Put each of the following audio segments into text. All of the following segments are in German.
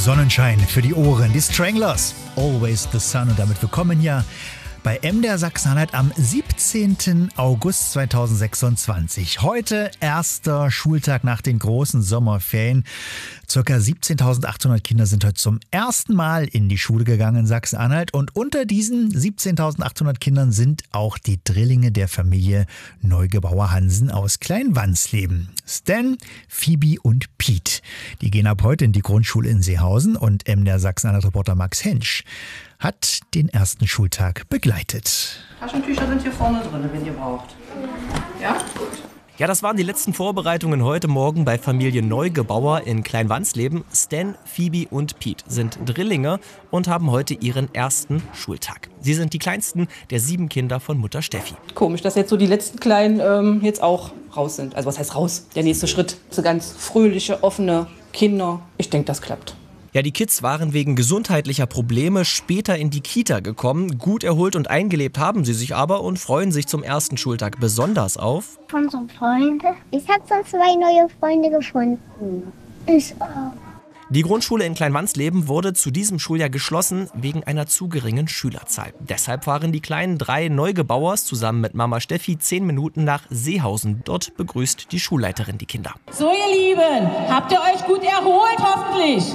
Sonnenschein für die Ohren. Die Stranglers, Always the Sun. Und damit willkommen hier bei MDR Sachsen-Anhalt am 17. August 2026. Heute erster Schultag nach den großen Sommerferien. Circa 17.800 Kinder sind heute zum ersten Mal in die Schule gegangen in Sachsen-Anhalt. Und unter diesen 17.800 Kindern sind auch die Drillinge der Familie Neugebauer-Hansen aus Kleinwansleben. Stan, Phoebe und Pete. Die gehen ab heute in die Grundschule in Seehausen und MDR Sachsen-Anhalt-Reporter Max Hensch hat den ersten Schultag begleitet. Taschentücher sind hier vorne drin, wenn ihr braucht. Ja? Gut. Ja, das waren die letzten Vorbereitungen heute Morgen bei Familie Neugebauer in Kleinwansleben. Stan, Phoebe und Pete sind Drillinge und haben heute ihren ersten Schultag. Sie sind die kleinsten der 7 Kinder von Mutter Steffi. Komisch, dass jetzt so die letzten Kleinen jetzt auch raus sind. Also was heißt raus? Der nächste Schritt. So ganz fröhliche, offene Kinder. Ich denke, das klappt. Ja, die Kids waren wegen gesundheitlicher Probleme später in die Kita gekommen. Gut erholt und eingelebt haben sie sich aber und freuen sich zum ersten Schultag besonders auf Unsere Freunde. Ich habe schon 2 neue Freunde gefunden. Ich auch. Die Grundschule in Kleinwansleben wurde zu diesem Schuljahr geschlossen wegen einer zu geringen Schülerzahl. Deshalb fahren die kleinen 3 Neugebauers zusammen mit Mama Steffi 10 Minuten nach Seehausen. Dort begrüßt die Schulleiterin die Kinder. So ihr Lieben, habt ihr euch gut erholt hoffentlich?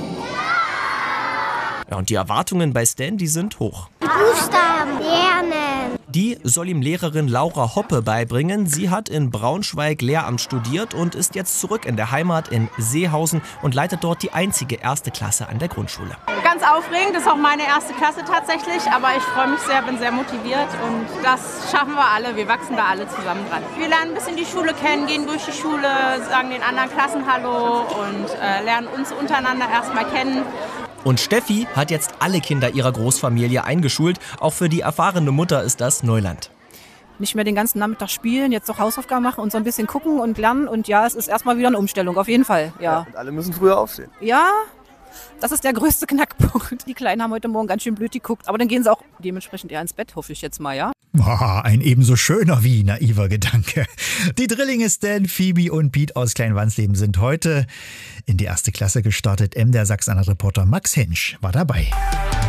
Ja, und die Erwartungen bei Stan, die sind hoch. Buchstaben lernen. Die soll ihm Lehrerin Laura Hoppe beibringen. Sie hat in Braunschweig Lehramt studiert und ist jetzt zurück in der Heimat in Seehausen und leitet dort die einzige 1. Klasse an der Grundschule. Ganz aufregend, das ist auch meine 1. Klasse tatsächlich, aber ich freue mich sehr, bin sehr motiviert und das schaffen wir alle, wir wachsen da alle zusammen dran. Wir lernen ein bisschen die Schule kennen, gehen durch die Schule, sagen den anderen Klassen Hallo und lernen uns untereinander erstmal kennen. Und Steffi hat jetzt alle Kinder ihrer Großfamilie eingeschult. Auch für die erfahrene Mutter ist das Neuland. Nicht mehr den ganzen Nachmittag spielen, jetzt doch Hausaufgaben machen und so ein bisschen gucken und lernen. Und ja, es ist erstmal wieder eine Umstellung, auf jeden Fall. Ja. Und alle müssen früher aufstehen. Ja, das ist der größte Knackpunkt. Die Kleinen haben heute Morgen ganz schön blöd geguckt. Aber dann gehen sie auch dementsprechend eher ins Bett, hoffe ich jetzt mal, ja. Ein ebenso schöner wie naiver Gedanke. Die Drillinge Stan, Phoebe und Pete aus Kleinwansleben sind heute in die 1. Klasse gestartet. MDR Sachsen-Anhalt-Reporter Max Hensch war dabei.